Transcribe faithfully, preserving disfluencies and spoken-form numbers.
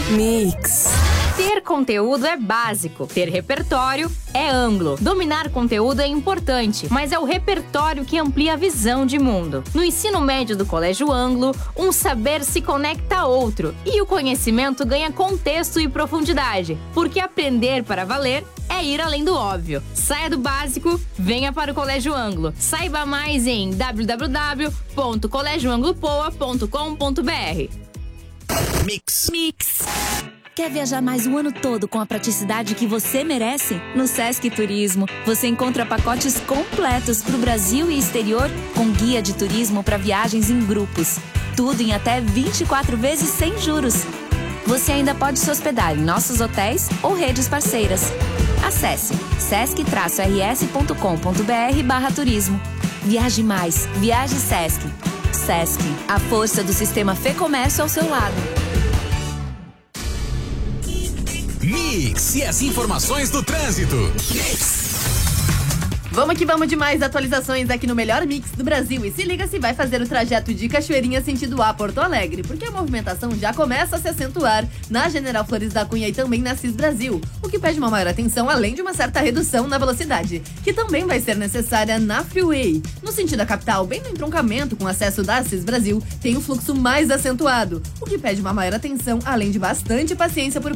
Mix. Ter conteúdo é básico, ter repertório é amplo. Dominar conteúdo é importante, mas é o repertório que amplia a visão de mundo. No ensino médio do Colégio Anglo, um saber se conecta a outro e o conhecimento ganha contexto e profundidade, porque aprender para valer é ir além do óbvio. Saia do básico, venha para o Colégio Anglo. Saiba mais em w w w ponto colégio anglo poa ponto com ponto b r. Mix. Mix. Quer viajar mais o ano todo com a praticidade que você merece? No Sesc Turismo, você encontra pacotes completos para o Brasil e exterior, com guia de turismo para viagens em grupos. Tudo em até vinte e quatro vezes sem juros. Você ainda pode se hospedar em nossos hotéis ou redes parceiras. Acesse sesc r s ponto com ponto b r barra turismo. Viaje mais, viaje Sesc. Sesc, a força do sistema Fê Comércio ao seu lado. Mix e as informações do trânsito. Mix. Vamos que vamos de mais atualizações aqui no melhor mix do Brasil. E se liga se vai fazer o trajeto de Cachoeirinha sentido A Porto Alegre, porque a movimentação já começa a se acentuar na General Flores da Cunha e também na Cis Brasil, o que pede uma maior atenção, além de uma certa redução na velocidade, que também vai ser necessária na Freeway. No sentido da capital, bem no entroncamento com acesso da Cis Brasil, tem um fluxo mais acentuado, o que pede uma maior atenção, além de bastante paciência por